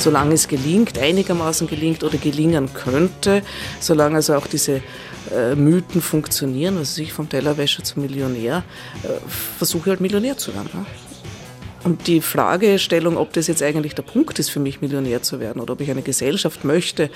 solange es gelingt, einigermaßen gelingt oder gelingen könnte, solange also auch diese Mythen funktionieren, also ich vom Tellerwäscher zum Millionär, versuche ich halt Millionär zu werden. Ne? Und die Fragestellung, ob das jetzt eigentlich der Punkt ist für mich, Millionär zu werden oder ob ich eine Gesellschaft möchte,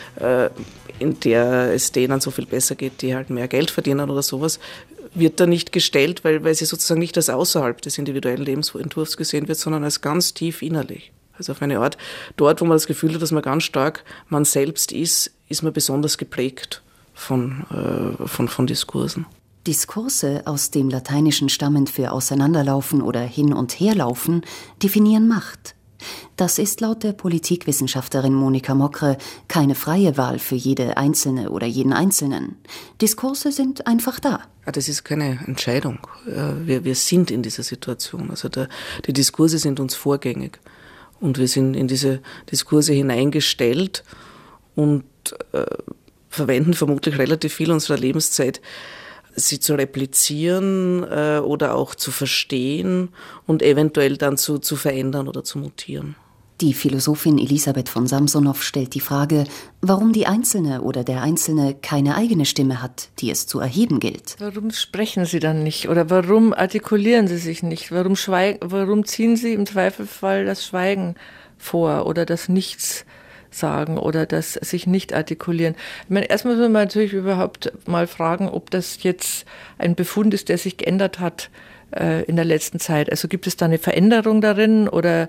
in der es denen so viel besser geht, die halt mehr Geld verdienen oder sowas, wird da nicht gestellt, weil sie sozusagen nicht als außerhalb des individuellen Lebensentwurfs gesehen wird, sondern als ganz tief innerlich. Also auf eine Art, dort, wo man das Gefühl hat, dass man ganz stark man selbst ist man besonders geprägt von Diskursen. Diskurse, aus dem Lateinischen stammend für Auseinanderlaufen oder Hin- und Herlaufen, definieren Macht. Das ist laut der Politikwissenschaftlerin Monika Mokre keine freie Wahl für jede Einzelne oder jeden Einzelnen. Diskurse sind einfach da. Das ist keine Entscheidung. Wir sind in dieser Situation. Also die Diskurse sind uns vorgängig. Und wir sind in diese Diskurse hineingestellt und verwenden vermutlich relativ viel unserer Lebenszeit, sie zu replizieren oder auch zu verstehen und eventuell dann zu verändern oder zu mutieren. Die Philosophin Elisabeth von Samsonow stellt die Frage, warum die Einzelne oder der Einzelne keine eigene Stimme hat, die es zu erheben gilt. Warum sprechen Sie dann nicht oder warum artikulieren Sie sich nicht? Warum ziehen Sie im Zweifelsfall das Schweigen vor oder das Nichts sagen oder das sich nicht artikulieren? Ich meine, erstmal muss man natürlich überhaupt mal fragen, ob das jetzt ein Befund ist, der sich geändert hat in der letzten Zeit. Also gibt es da eine Veränderung darin oder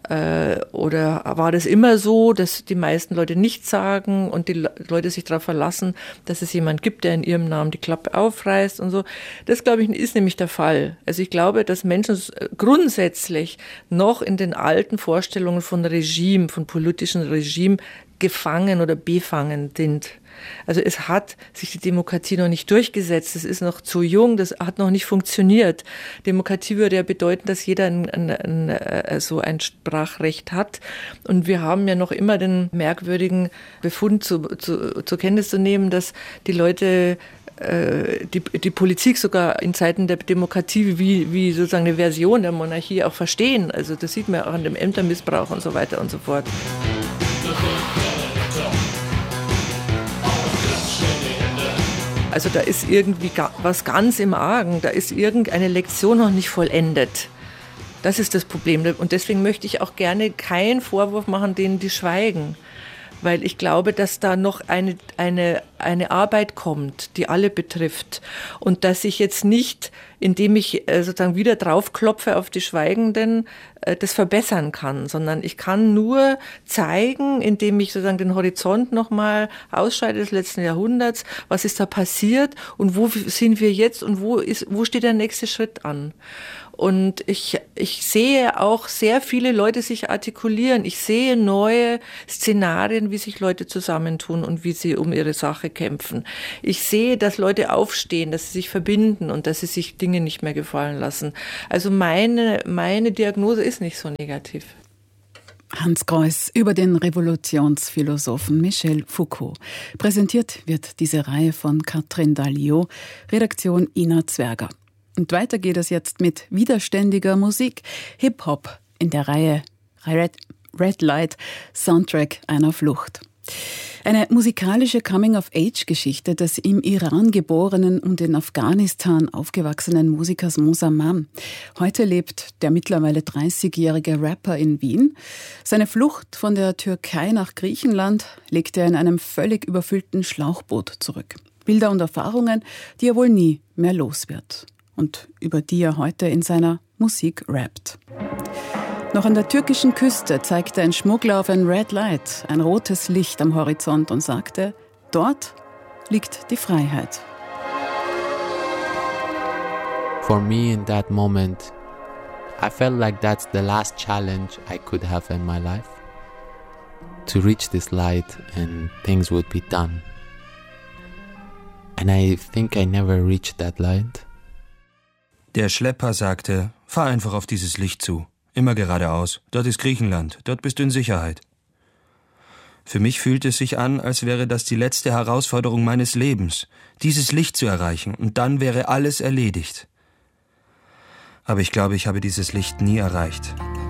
war das immer so, dass die meisten Leute nichts sagen und die Leute sich darauf verlassen, dass es jemand gibt, der in ihrem Namen die Klappe aufreißt und so. Das, glaube ich, ist nämlich der Fall. Also ich glaube, dass Menschen grundsätzlich noch in den alten Vorstellungen von Regime, von politischen Regime gefangen oder befangen sind. Also es hat sich die Demokratie noch nicht durchgesetzt, es ist noch zu jung, das hat noch nicht funktioniert. Demokratie würde ja bedeuten, dass jeder so ein Sprachrecht hat. Und wir haben ja noch immer den merkwürdigen Befund zur Kenntnis zu nehmen, dass die Leute die Politik sogar in Zeiten der Demokratie wie sozusagen eine Version der Monarchie auch verstehen. Also das sieht man ja auch an dem Ämtermissbrauch und so weiter und so fort. Also da ist irgendwie was ganz im Argen, da ist irgendeine Lektion noch nicht vollendet. Das ist das Problem. Und deswegen möchte ich auch gerne keinen Vorwurf machen denen, die schweigen. Weil ich glaube, dass da noch eine Arbeit kommt, die alle betrifft. Und dass ich jetzt nicht, indem ich sozusagen wieder draufklopfe auf die Schweigenden, das verbessern kann, sondern ich kann nur zeigen, indem ich sozusagen den Horizont nochmal ausschalte des letzten Jahrhunderts, was ist da passiert und wo sind wir jetzt und wo steht der nächste Schritt an. Und ich sehe auch sehr viele Leute sich artikulieren. Ich sehe neue Szenarien, wie sich Leute zusammentun und wie sie um ihre Sache kämpfen. Ich sehe, dass Leute aufstehen, dass sie sich verbinden und dass sie sich Dinge nicht mehr gefallen lassen. Also meine Diagnose ist nicht so negativ. Hans Greuß über den Revolutionsphilosophen Michel Foucault. Präsentiert wird diese Reihe von Katrin Dalio, Redaktion Ina Zwerger. Und weiter geht es jetzt mit widerständiger Musik, Hip-Hop in der Reihe Red Light, Soundtrack einer Flucht. Eine musikalische Coming-of-Age-Geschichte des im Iran geborenen und in Afghanistan aufgewachsenen Musikers Mosamam. Heute lebt der mittlerweile 30-jährige Rapper in Wien. Seine Flucht von der Türkei nach Griechenland legt er in einem völlig überfüllten Schlauchboot zurück. Bilder und Erfahrungen, die er wohl nie mehr los wird. Und über die er heute in seiner Musik rappt. Noch an der türkischen Küste zeigte ein Schmuggler auf ein Red Light, ein rotes Licht am Horizont und sagte, dort liegt die Freiheit. For me in that moment, I felt like that's the last challenge I could have in my life. To reach this light and things would be done. And I think I never reached that light. Der Schlepper sagte, fahr einfach auf dieses Licht zu. Immer geradeaus. Dort ist Griechenland. Dort bist du in Sicherheit. Für mich fühlte es sich an, als wäre das die letzte Herausforderung meines Lebens, dieses Licht zu erreichen, und dann wäre alles erledigt. Aber ich glaube, ich habe dieses Licht nie erreicht.